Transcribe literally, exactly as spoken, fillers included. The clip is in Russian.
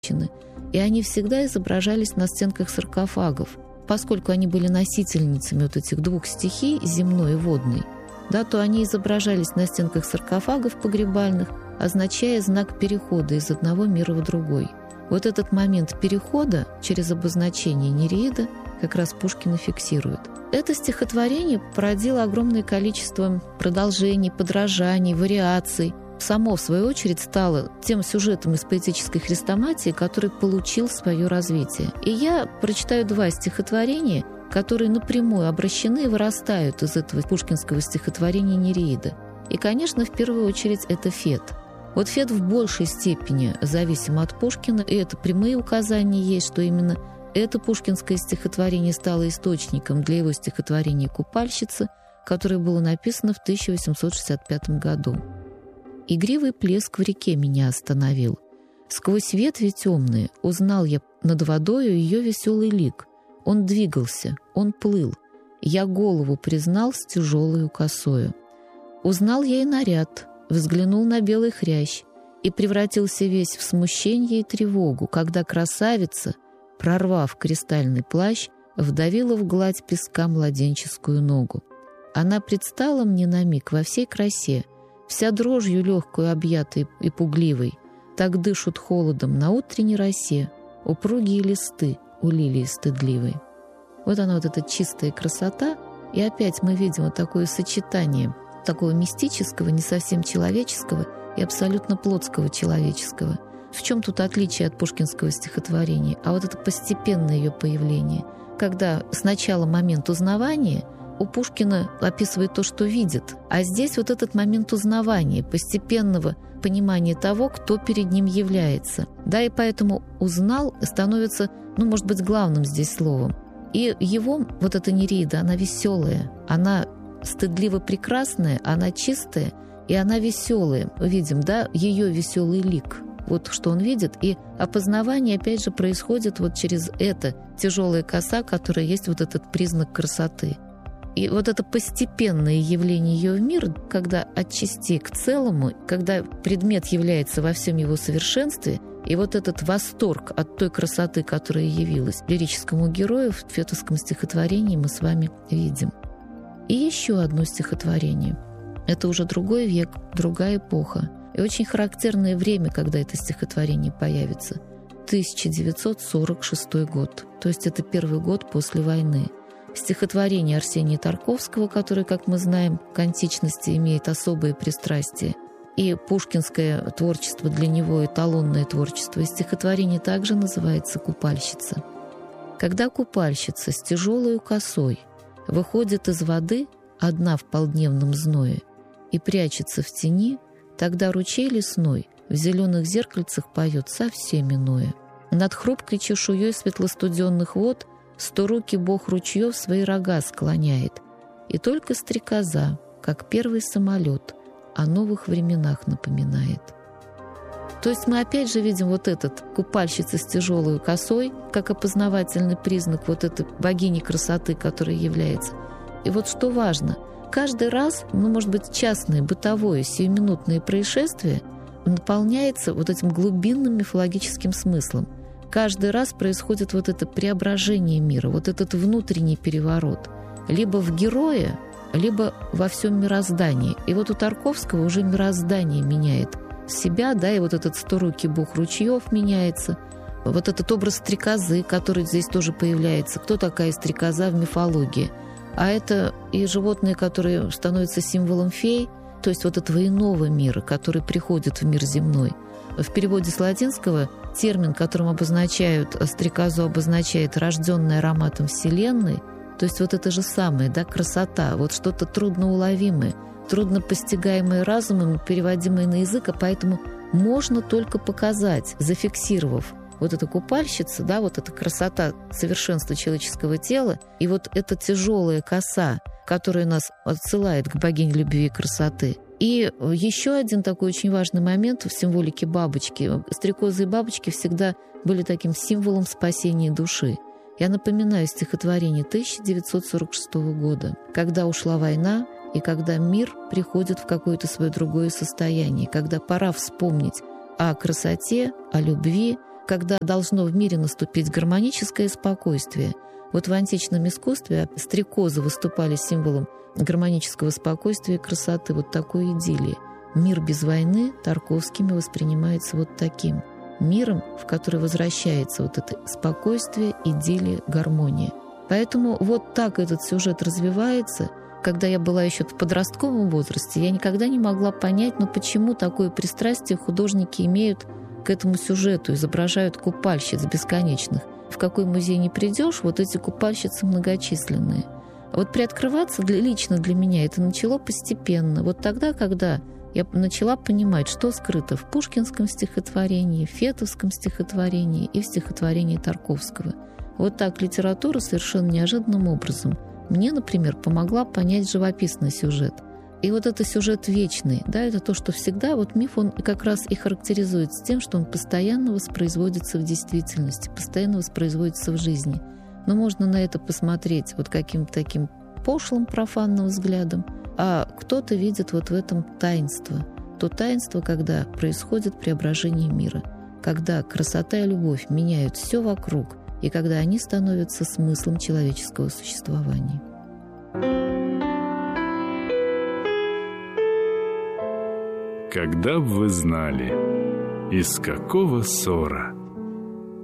и они всегда изображались на стенках саркофагов. Поскольку они были носительницами вот этих двух стихий, земной и водной, да, то они изображались на стенках саркофагов погребальных, означая знак перехода из одного мира в другой. Вот этот момент перехода через обозначение Нереида как раз Пушкин и фиксирует. Это стихотворение породило огромное количество продолжений, подражаний, вариаций. Само, в свою очередь, стало тем сюжетом из поэтической хрестоматии, который получил свое развитие. И я прочитаю два стихотворения, которые напрямую обращены и вырастают из этого пушкинского стихотворения Нереида. И, конечно, в первую очередь, это Фет. Вот Фет в большей степени зависим от Пушкина, и это прямые указания есть, что именно это пушкинское стихотворение стало источником для его стихотворения «Купальщица», которое было написано в тысяча восемьсот шестьдесят пятом году. «Игривый плеск в реке меня остановил. Сквозь ветви темные узнал я над водою ее веселый лик. Он двигался, он плыл. Я голову признал с тяжелою косою. Узнал я и наряд, взглянул на белый хрящ и превратился весь в смущение и тревогу, когда красавица, прорвав кристальный плащ, вдавила в гладь песка младенческую ногу. Она предстала мне на миг во всей красе, вся дрожью легкую объятой и пугливой. Так дышут холодом на утренней росе упругие листы у лилии стыдливой». Вот она, вот эта чистая красота, и опять мы видим вот такое сочетание такого мистического, не совсем человеческого и абсолютно плотского человеческого. В чем тут отличие от пушкинского стихотворения? А вот это постепенное ее появление, когда сначала момент узнавания у Пушкина описывает то, что видит, а здесь вот этот момент узнавания, постепенного понимания того, кто перед ним является. Да, и поэтому «узнал» становится, ну, может быть, главным здесь словом. И его, вот эта Нереида, она веселая, она стыдливо прекрасная, она чистая, и она веселая. Видим, да, ее веселый лик. Вот что он видит. И опознавание, опять же, происходит вот через это тяжелая коса, которая есть вот этот признак красоты. И вот это постепенное явление ее в мир, когда от частей к целому, когда предмет является во всем его совершенстве, и вот этот восторг от той красоты, которая явилась лирическому герою в фетовском стихотворении, мы с вами видим. И еще одно стихотворение. Это уже другой век, другая эпоха. И очень характерное время, когда это стихотворение появится. тысяча девятьсот сорок шестой год. То есть это первый год после войны. Стихотворение Арсения Тарковского, которое, как мы знаем, к античности имеет особое пристрастие. И пушкинское творчество для него эталонное творчество. И стихотворение также называется «Купальщица». Когда купальщица с тяжелой косой выходит из воды одна в полдневном зное и прячется в тени, тогда ручей лесной в зеленых зеркальцах поет совсем иное. Над хрупкой чешуей светлостуденных вод сторукий бог ручьев свои рога склоняет, и только стрекоза, как первый самолет, о новых временах напоминает. То есть мы опять же видим вот этот купальщица с тяжелой косой, как опознавательный признак вот этой богини красоты, которая является. И вот что важно, каждый раз, ну, может быть, частное, бытовое, сиюминутное происшествие наполняется вот этим глубинным мифологическим смыслом. Каждый раз происходит вот это преображение мира, вот этот внутренний переворот. Либо в героя, либо во всем мироздании. И вот у Тарковского уже мироздание меняет себя, да, и вот этот сторукий бог ручьев меняется. Вот этот образ стрекозы, который здесь тоже появляется. Кто такая стрекоза в мифологии? А это и животные, которые становятся символом фей, то есть вот этого иного мира, который приходит в мир земной. В переводе с латинского термин, которым обозначают стрекозу, обозначает рожденная ароматом Вселенной. То есть вот это же самое, да, красота, вот что-то трудноуловимое, трудно постигаемое разумом, переводимое на язык, а поэтому можно только показать, зафиксировав вот эта купальщица, да, вот эта красота совершенства человеческого тела, и вот эта тяжелая коса, которая нас отсылает к богине любви и красоты. И еще один такой очень важный момент в символике бабочки. Стрекозы и бабочки всегда были таким символом спасения души. Я напоминаю стихотворение тысяча девятьсот сорок шестого года, когда ушла война и когда мир приходит в какое-то свое другое состояние, когда пора вспомнить о красоте, о любви, когда должно в мире наступить гармоническое спокойствие. Вот в античном искусстве стрекозы выступали символом гармонического спокойствия и красоты, вот такой идиллии. Мир без войны Тарковскими воспринимается вот таким миром, в который возвращается вот это спокойствие, идиллия, гармония. Поэтому вот так этот сюжет развивается. Когда я была еще в подростковом возрасте, я никогда не могла понять, ну почему такое пристрастие художники имеют к этому сюжету, изображают купальщиц бесконечных. В какой музей не придешь, вот эти купальщицы многочисленные. А вот приоткрываться для, лично для меня это начало постепенно. Вот тогда, когда я начала понимать, что скрыто в пушкинском стихотворении, в фетовском стихотворении и в стихотворении Тарковского. Вот так литература совершенно неожиданным образом мне, например, помогла понять живописный сюжет. И вот это сюжет вечный, да, это то, что всегда, вот миф, он как раз и характеризуется тем, что он постоянно воспроизводится в действительности, постоянно воспроизводится в жизни. Но можно на это посмотреть вот каким-то таким пошлым, профанным взглядом, а кто-то видит вот в этом таинство. То таинство, когда происходит преображение мира, когда красота и любовь меняют все вокруг, и когда они становятся смыслом человеческого существования. Когда б вы знали, из какого ссора